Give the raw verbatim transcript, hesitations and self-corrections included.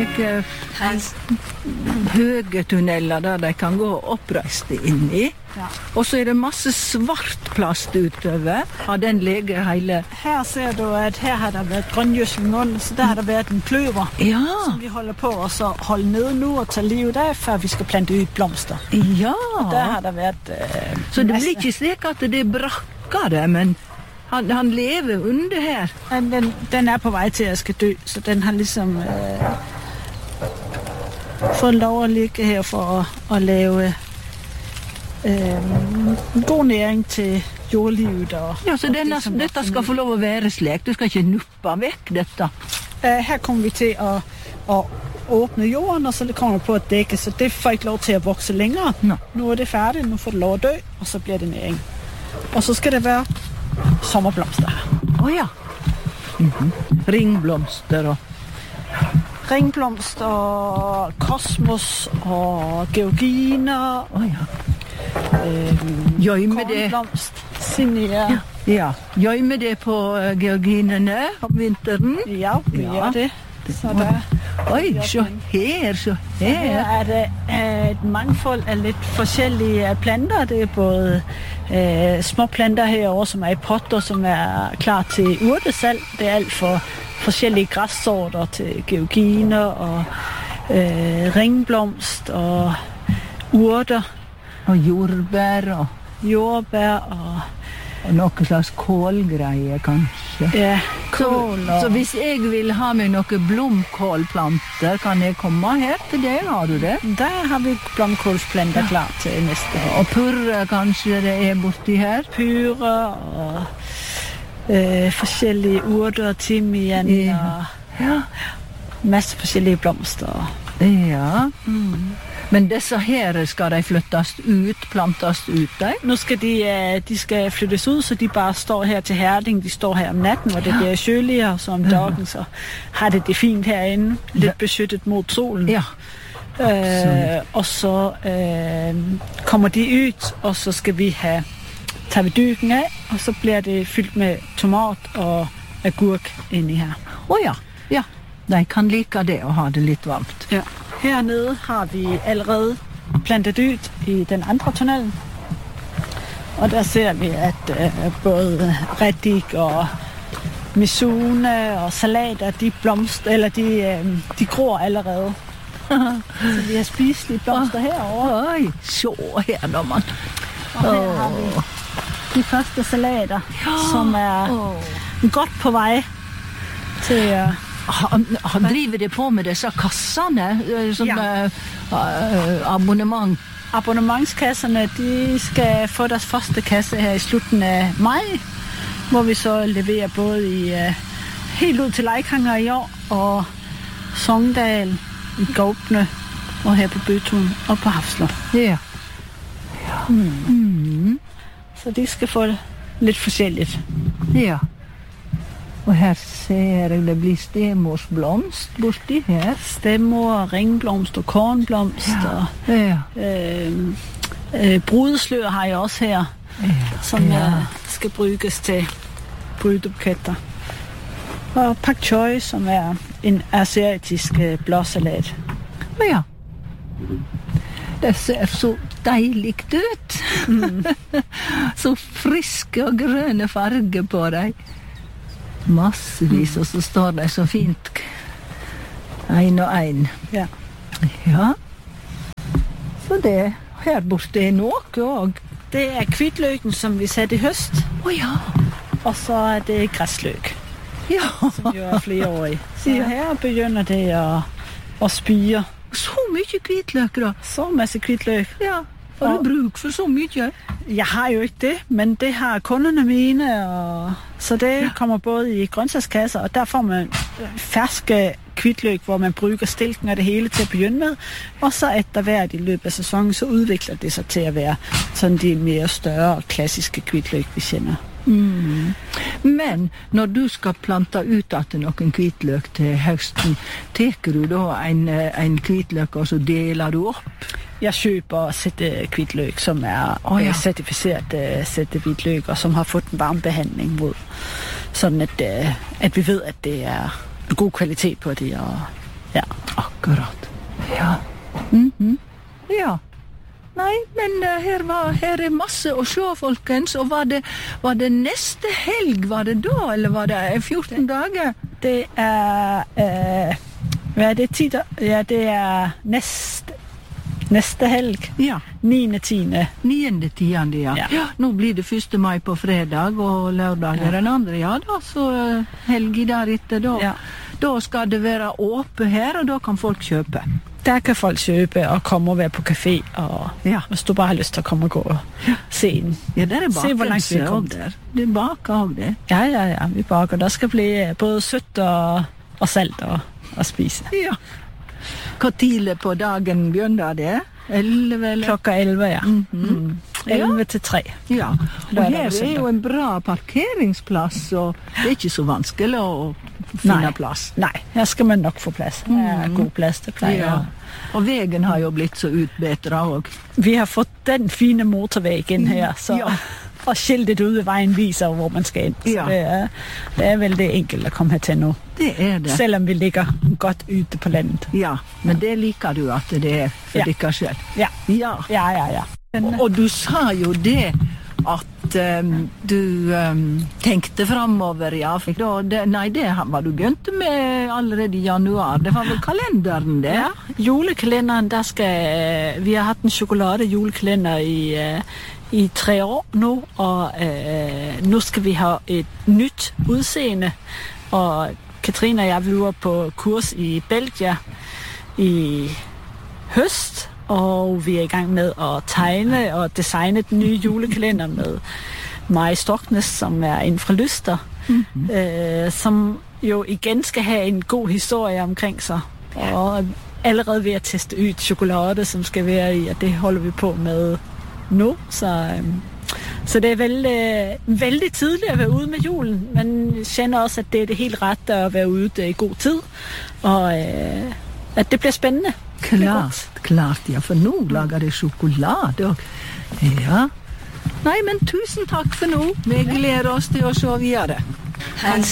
slike høye tunneler der de kan gå oppreiste inn i. Ja. Og så er det masse svart plast utover. Har den ligget hele... Her ser du, at her har der været grøngjødsling, så der har der været en kløver, Ja, som vi holder på at så holde nede nu og tage livet af, før vi skal plante ud blomster. ja. Der har der været øh, Så det masse. blir ikke slik at det brakker det, men han, han lever under her. Men den, den er på vej til at skal dø, så den har ligesom øh, fået lov at ligge her for at, at lave øh, en god næring til jordlivet. Og, Ja, så og denne, det, som dette vokser skal ned. få lov at være slik. Du skal ikke nuppe væk dette. Uh, her kommer vi til at, at åbne jorden, og så det kommer på at dække, så det får ikke lov til at vokse længere. Nå. Nu er det færdigt, nu får det lov at dø, og så bliver det næring. Og så skal det være sommerblomster her. Åh oh, ja. Mm-hmm. Ringblomster og... Ringblomster, kosmos og georginer, Åh oh, ja. øhm, Gjøyme det, kornblomst, zinnier. ja. Gjøyme det på uh, georginene om vinteren. Ja, vi Ja. gør det. Så der, Oj, så her, så her her. er det øh, et mangfold af lidt forskellige øh, planter. Det er både øh, små planter herovre, som er i potter, som er klar til urtesalg. Det er alt for forskellige græssorter til georginer og øh, ringblomst og urter, Og jordbær og, jordbær og og noe slags kålgreier, kanskje. ja, Så, kål. så Og, hvis jeg vil ha med noen blomkålplanter, kan jeg komme her til deg? Har du det? der har vi blomkålsplanter klar til næste år. Og purre kanskje det er borti her? Pyre og øh, forskellige urter, timian Ja. og Ja. masse forskellige blomster. Ja. Men disse her skal de flyttes ut, plantes ut, de? Nu skal de, øh, de skal flyttes ud, så de bare står her til hærding. De står her om natten, hvor det bliver køligere, så om dagen så har det det fint herinde. Lidt beskyttet mod solen. Ja. Øh, og så øh, kommer de ud, og så skal vi have tager vi dyken af, og så bliver det fyldt med tomat og agurk inde i her. Å ja. Ja. De kan like det og ha det litt varmt. Ja. Hernede har vi allerede plantet ud i den andre tunnelen. Og der ser vi, at øh, både reddik og misune og salater, de blomster, eller de, øh, de gror allerede. Så vi har spiselige blomster herovre. Oi, så her når man. Og her har vi de første salater, som er Åh. godt på vej til at... Han, han driver det på med disse kassene, eh, som Ja. eh, eh, abonnement. Abonnementskasserne, de skal få deres første kasse her i slutningen af maj, hvor vi så leverer både i uh, helt ud til Leikanger i år, og Sogndal, i Gaupne, og her på Bøtun og på Hafslund. Ja. Så de skal få lidt forskelligt. Ja. Og her ser jeg det blir stemorsblomst borti her. Stemmer, ringblomst og kornblomst, og Ja. øh, øh, brudeslør har jeg også her, Ja. som Ja. ja. skal bruges til brydebuketter. Og pak choi, som er en asiatisk øh, blåsalat. Ja. Det ser så deiligt ut. Mm. Så friske og grønne farger på dem. Massevis, og så står de så fint. En og en. Ja. Ja. Så det her borte er noe også. Det er kvidtløken, som vi satte i høst, Å ja. og så er det græsløk, Ja. som jo er flereårig. Så Ja. her begynder det at, at spire. Så mye hvitløk da. Så masse kvidtløk. Ja. Har du bruk for så mye? Jeg har jo ikke det, men det har kunderne mine, og så det ja. kommer både i grøntsagskasser, og der får man ferske kvidtløk, hvor man bruger stilken og det hele til at begynde med, og så efter hvert i løbet af sæsonen, så udvikler det sig til at være sådan de mere større klassiske kvidtløk, vi kender. Mm. Men når du skal plante ut at noen hvitløk til høsten, teker du da en, en hvitløk og så deler du opp? Jeg køber sætte kvidtløk, som er Oh, ja. øh, certificeret øh, sætte hvitløk, og som har fået en varmebehandling mod, sådan at, øh, at vi ved, at det er god kvalitet på det. Og, ja. Akkurat. Ja. Mhm. Ja. Nei, men uh, her, var, her er masse å se, folkens. Og var det, var det neste helg, var det da, eller var det fjorten dager? Det er, uh, hvad er det, ti da? Ja, det er neste, neste helg. Ja. niende tiende. niende tiende, ja. Ja. Ja. Nå blir det første mai på fredag, og lørdag er den andre, ja da, så uh, helg der etter da. Ja. Da skal det være åpent her, og da kan folk kjøpe. Der kan folk kjøpe og komme og være på café, og Ja. hvis du bare har lyst til å komme og gå og se den. Ja, der er Se hvor langt vi er bakelse kommet. også der. Det er baker også det. Ja, ja, ja, vi baker. Der skal bli både sødt og, og salt og, og spise. Ja. Hvor tidlig på dagen begynner det? Elleve, eller? Klokka elleve, ja. Mhm. Mm. elleve til tre. Ja, og Lørdag og her er søndag. jo en bra parkeringsplass, og det er ikke så vanskelig å finne Nei. plass. Nei, her skal man nok få plass. Det er god plass, det pleier. Ja. Og veien har jo blitt så utbedret også. Vi har fått den fine motorveien her, så, Ja. og skiltet ude ved vejen viser, hvor man skal ind. Så Ja. det, er, det er veldig enkelt at komme hertil nu, Det er det. selvom vi ligger godt ute på landet. Ja, men det liker du at det er for Ja. dere selv. Ja, Ja. ja, ja, ja. Og, og du sa jo det at um, du um, tenkte fremover, ja. For da, det, nei, det var du begynt med allerede i januar. Det var vel kalenderen, det? Ja, julekalenderen, der skal, vi har haft en chokolade julekalender i, uh, i tre år nu, og uh, nu skal vi have et nyt udseende, og Katrine og jeg, vi var på kurs i Belgia i høst, og vi er i gang med at tegne og designe den nye julekalender med Mari Stoknes, som er en fra Lyster, mm-hmm. øh, som jo igen skal have en god historie omkring sig, og allerede ved at teste ud chokolade, som skal være i, og det holder vi på med nu, så, øh, så det er vældig, vældig tidligt at være ude med julen, men jeg kender også, at det er det helt ret at være ude i god tid, og øh, at det bliver spændende. Klart, klart, ja, for nå lager det sjokolade. Og, ja. Nei, men tusen takk for nå. Vi gleder oss til å se videre. Ha en